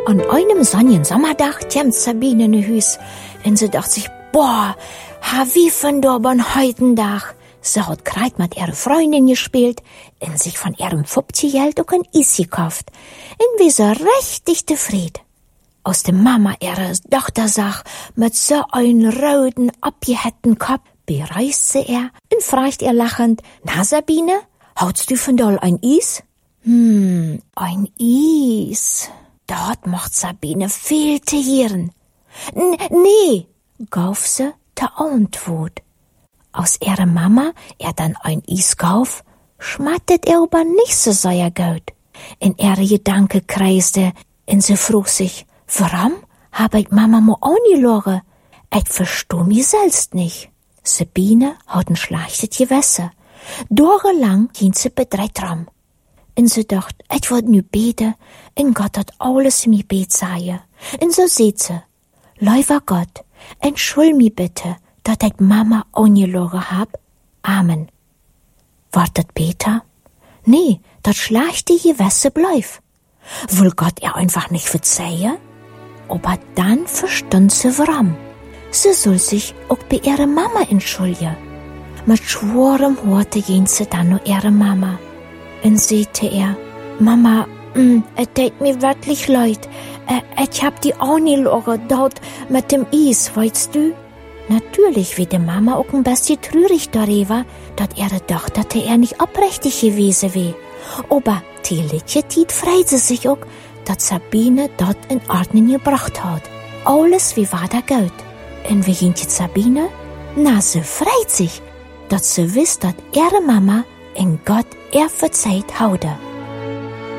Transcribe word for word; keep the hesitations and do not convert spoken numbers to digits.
An einem sonnigen Sommerdach kämt Sabine in Hüs und sie dacht sich, boah, ha wie von da beim heutigen Tag. Sie hat grad mit ihrer Freundin gespielt und sich von ihrem fünfzig Geld auch ein Eis gekauft. Und wie so richtig zufrieden. Aus der Mama ihrer Tochter sah, mit so einem roten, abgehängten Kopf, bereist sie er und fragt ihr lachend, na Sabine, hautst du von da ein Eis? Hm, ein Eis. Dort macht Sabine viel zu hören. N- nee, gauf sie zur Antwort. Aus ihrer Mama er dann ein Eis kauf, schmattet er aber nicht so sehr gut. In ihre Gedanken kreiste, und sie frug sich, warum hab ich Mama mo angelagen? Ich versteh mich selbst nicht. Sabine hat ein schlechtes Gewässer. Tagelang ging sie bedreht rum. Und sie dacht, ich wollt nu beten, und Gott hat alles in mi Bet sagen. Und so seht sie, lieber Gott, entschuld mi bitte, dat ich Mama angelagen hab. Amen. Wart dat Peter? Nee, dat schlechte Gewässer bleif. Will Gott ihr einfach nicht verzeihen? Aber dann verstund sie warum. Sie soll sich auch bei ihrer Mama entschuldigen. Mit schwerem Worte ging sie dann nur ihre Mama. Und sagte er, Mama, mm, es tut mir wirklich leid. Äh, ich hab die angelagen dort mit dem Eis, weißt du? Natürlich wie die Mama auch ein bisschen traurig darüber, dass ihre Tochter er nicht abrechtig gewesen wäre. Aber die letzte Zeit freut sie sich auch, dass Sabine dort in Ordnung gebracht hat. Alles wie war da gut. Und wie ging die Sabine? Na, sie freut sich, dass sie wisst, dass ihre Mama in Gott er verzeiht haude.